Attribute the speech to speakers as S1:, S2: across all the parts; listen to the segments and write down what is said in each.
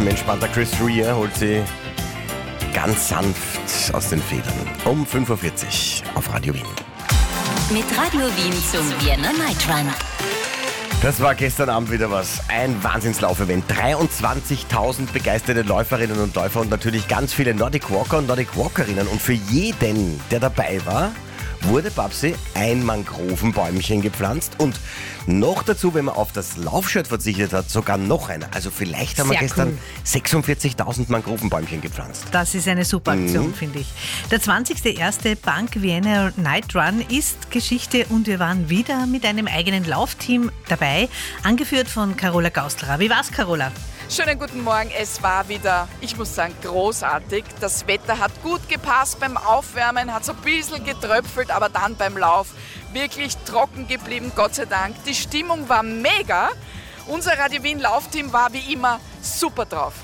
S1: tiefenentspannter Chris Rea holt sie ganz sanft aus den Federn. Um 5.40 Uhr auf Radio Wien.
S2: Mit Radio Wien zum Vienna Night Run.
S1: Das war gestern Abend wieder was. Ein Wahnsinnslauf-Event. 23.000 begeisterte Läuferinnen und Läufer und natürlich ganz viele Nordic Walker und Nordic Walkerinnen. Und für jeden, der dabei war, wurde Babsi ein Mangrovenbäumchen gepflanzt und noch dazu, wenn man auf das Laufshirt verzichtet hat, sogar noch einer. Also vielleicht haben wir gestern 46.000 Mangrovenbäumchen gepflanzt.
S3: Das ist eine super Aktion, finde ich. Der 20. Bank Vienna Night Run ist Geschichte und wir waren wieder mit einem eigenen Laufteam dabei, angeführt von Carola Gaustler. Wie war's, Carola?
S4: Schönen guten Morgen. Es war wieder, ich muss sagen, großartig. Das Wetter hat gut gepasst. Beim Aufwärmen hat es ein bisschen getröpfelt, aber dann beim Lauf wirklich trocken geblieben, Gott sei Dank. Die Stimmung war mega. Unser Radio Wien Laufteam war wie immer super drauf.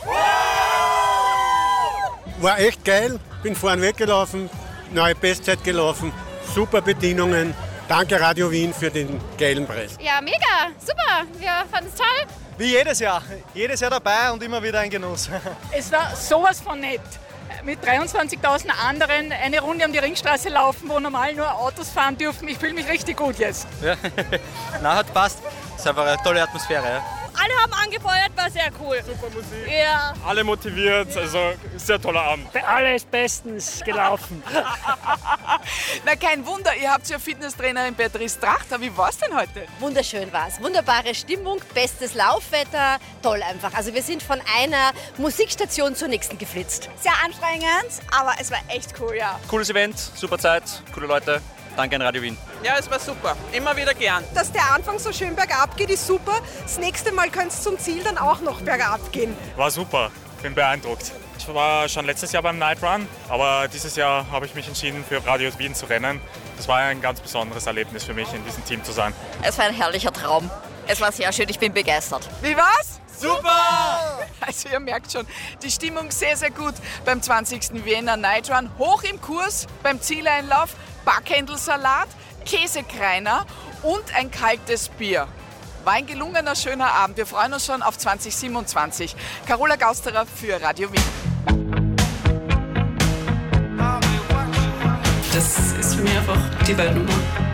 S5: War echt geil. Bin vorne weggelaufen, neue Bestzeit gelaufen, super Bedienungen. Danke Radio Wien für den geilen Preis.
S6: Ja, mega, super. Wir fanden es toll.
S7: Wie jedes Jahr dabei und immer wieder ein Genuss.
S8: Es war sowas von nett. Mit 23.000 anderen eine Runde um die Ringstraße laufen, wo normal nur Autos fahren dürfen. Ich fühle mich richtig gut jetzt.
S7: Ja. Na, hat passt. Es ist einfach eine tolle Atmosphäre. Ja.
S6: Alle haben angefeuert, war sehr cool.
S9: Super Musik.
S6: Ja.
S9: Alle motiviert, also sehr toller Abend.
S8: Alles bestens gelaufen.
S4: Na, kein Wunder, ihr habt ja Fitnesstrainerin Beatrice Trachter. Wie war's denn heute?
S10: Wunderschön war's. Wunderbare Stimmung, bestes Laufwetter, toll einfach. Also wir sind von einer Musikstation zur nächsten geflitzt.
S6: Sehr anstrengend, aber es war echt cool, ja.
S7: Cooles Event, super Zeit, coole Leute. Danke an Radio Wien.
S4: Ja, es war super. Immer wieder gern.
S11: Dass der Anfang so schön bergab geht, ist super. Das nächste Mal könnte es zum Ziel dann auch noch bergab gehen.
S9: War super, bin beeindruckt. Ich war schon letztes Jahr beim Night Run, aber dieses Jahr habe ich mich entschieden, für Radio Wien zu rennen. Das war ein ganz besonderes Erlebnis für mich, in diesem Team zu sein.
S2: Es war ein herrlicher Traum. Es war sehr schön, ich bin begeistert.
S4: Wie war's?
S9: Super!
S4: Also ihr merkt schon, die Stimmung sehr, sehr gut beim 20. Vienna Night Run. Hoch im Kurs beim Zieleinlauf, Backhändelsalat, Käsekreiner und ein kaltes Bier. War ein gelungener, schöner Abend. Wir freuen uns schon auf 2027. Carola Gausterer für Radio Wien.
S12: Das ist für mich einfach die Weltnummer.